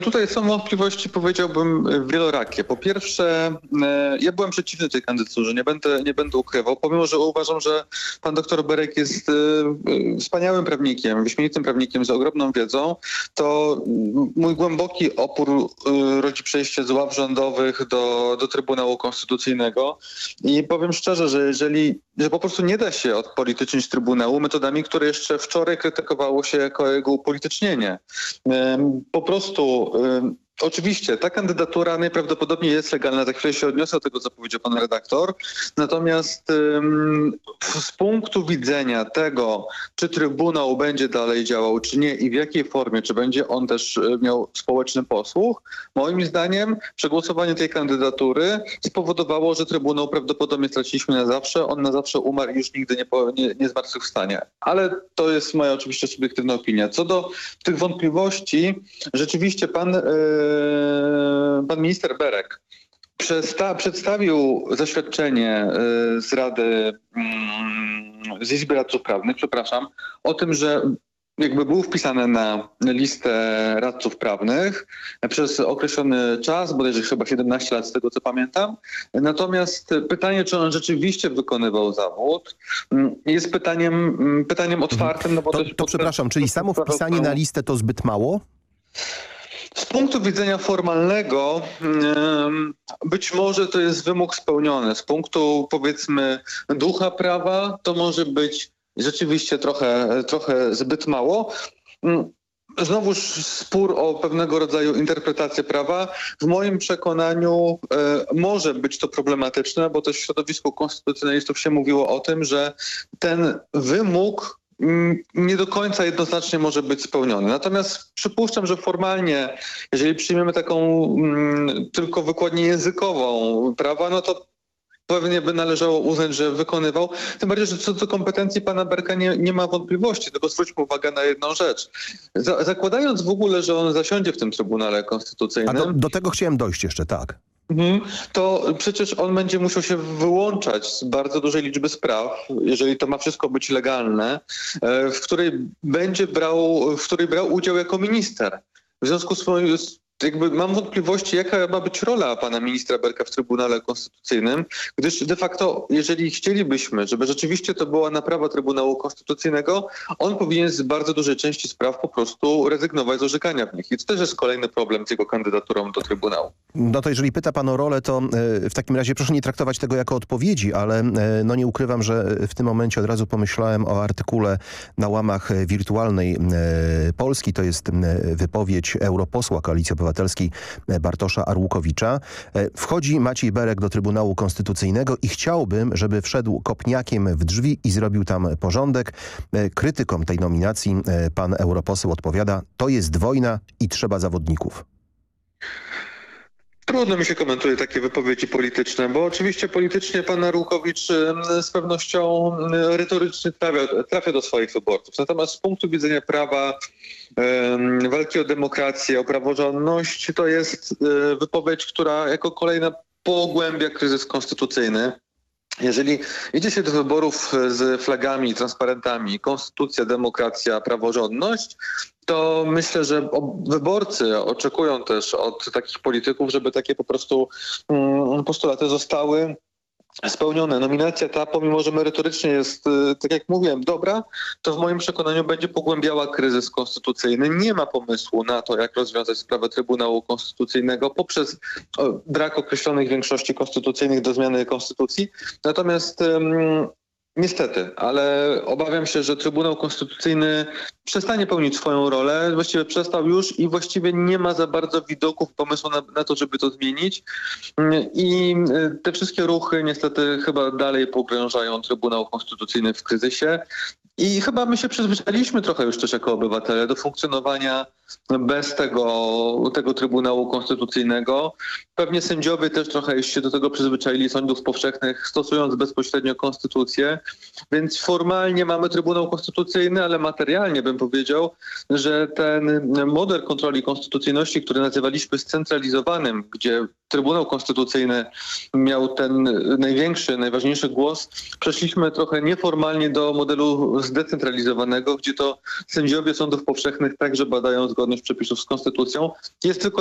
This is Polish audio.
Tutaj są wątpliwości, powiedziałbym, wielorakie. Po pierwsze, ja byłem przeciwny tej kandydaturze, nie będę ukrywał, pomimo że uważam, że pan doktor Berek jest wspaniałym prawnikiem, wyśmienitym prawnikiem z ogromną wiedzą, to mój głęboki opór rodzi przejście z ław rządowych do Trybunału Konstytucyjnego i powiem szczerze, że po prostu nie da się odpolitycznić Trybunału metodami, które jeszcze wczoraj krytykowało się jako jego upolitycznienie. Po prostu oczywiście ta kandydatura najprawdopodobniej jest legalna, za chwilę się odniosę do tego, co powiedział pan redaktor. Natomiast z punktu widzenia tego, czy Trybunał będzie dalej działał, czy nie i w jakiej formie, czy będzie on też miał społeczny posłuch, moim zdaniem przegłosowanie tej kandydatury spowodowało, że Trybunał prawdopodobnie straciliśmy na zawsze. On na zawsze umarł i już nigdy nie zmartwychwstanie. Ale to jest moja oczywiście subiektywna opinia. Co do tych wątpliwości, rzeczywiście pan minister Berek przedstawił zaświadczenie z Rady, z Izby Radców Prawnych, o tym, że jakby był wpisany na listę radców prawnych przez określony czas, bodajże chyba 17 lat z tego co pamiętam. Natomiast pytanie, czy on rzeczywiście wykonywał zawód, jest pytaniem otwartym. No bo to przepraszam, czyli samo wpisanie na listę to zbyt mało? Z punktu widzenia formalnego być może to jest wymóg spełniony. Z punktu, powiedzmy, ducha prawa to może być rzeczywiście trochę zbyt mało. Znowuż spór o pewnego rodzaju interpretację prawa. W moim przekonaniu może być to problematyczne, bo też w środowisku konstytucjonalistów się mówiło o tym, że ten wymóg nie do końca jednoznacznie może być spełniony. Natomiast przypuszczam, że formalnie, jeżeli przyjmiemy taką tylko wykładnię językową prawa, no to pewnie by należało uznać, że wykonywał. Tym bardziej, że co do kompetencji pana Berka nie ma wątpliwości, tylko zwróćmy uwagę na jedną rzecz. Zakładając w ogóle, że on zasiądzie w tym Trybunale Konstytucyjnym... A do tego chciałem dojść jeszcze, tak. To przecież on będzie musiał się wyłączać z bardzo dużej liczby spraw, jeżeli to ma wszystko być legalne, w której brał udział jako minister. W związku z mam wątpliwości, jaka ma być rola pana ministra Berka w Trybunale Konstytucyjnym, gdyż de facto, jeżeli chcielibyśmy, żeby rzeczywiście to była naprawa Trybunału Konstytucyjnego, on powinien z bardzo dużej części spraw po prostu rezygnować z orzekania w nich. I to też jest kolejny problem z jego kandydaturą do Trybunału. No to jeżeli pyta pan o rolę, to w takim razie proszę nie traktować tego jako odpowiedzi, ale no nie ukrywam, że w tym momencie od razu pomyślałem o artykule na łamach Wirtualnej Polski. To jest wypowiedź europosła Koalicji Obywatelskiej Bartosza Arłukowicza. Wchodzi Maciej Berek do Trybunału Konstytucyjnego i chciałbym, żeby wszedł kopniakiem w drzwi i zrobił tam porządek. Krytykom tej nominacji pan europoseł odpowiada: to jest wojna i trzeba zawodników. Trudno mi się komentuje takie wypowiedzi polityczne, bo oczywiście politycznie pan Arłukowicz z pewnością retorycznie trafia do swoich wyborców. Natomiast z punktu widzenia prawa, walki o demokrację, o praworządność, to jest wypowiedź, która jako kolejna pogłębia kryzys konstytucyjny. Jeżeli idzie się do wyborów z flagami, transparentami, konstytucja, demokracja, praworządność, to myślę, że wyborcy oczekują też od takich polityków, żeby takie po prostu postulaty zostały spełnione. Nominacja ta, pomimo że merytorycznie jest, tak jak mówiłem, dobra, to w moim przekonaniu będzie pogłębiała kryzys konstytucyjny. Nie ma pomysłu na to, jak rozwiązać sprawę Trybunału Konstytucyjnego poprzez brak określonych większości konstytucyjnych do zmiany konstytucji. Natomiast niestety, ale obawiam się, że Trybunał Konstytucyjny przestanie pełnić swoją rolę. Właściwie przestał już i właściwie nie ma za bardzo widoków, pomysłu na to, żeby to zmienić. I te wszystkie ruchy niestety chyba dalej pogrążają Trybunał Konstytucyjny w kryzysie. I chyba my się przyzwyczailiśmy trochę już też jako obywatele do funkcjonowania bez tego Trybunału Konstytucyjnego. Pewnie sędziowie też trochę się do tego przyzwyczaili, sądów powszechnych, stosując bezpośrednio konstytucję. Więc formalnie mamy Trybunał Konstytucyjny, ale materialnie bym powiedział, że ten model kontroli konstytucyjności, który nazywaliśmy scentralizowanym, gdzie Trybunał Konstytucyjny miał ten najważniejszy głos, przeszliśmy trochę nieformalnie do modelu zdecentralizowanego, gdzie to sędziowie sądów powszechnych także badają zgodność przepisów z konstytucją. Jest tylko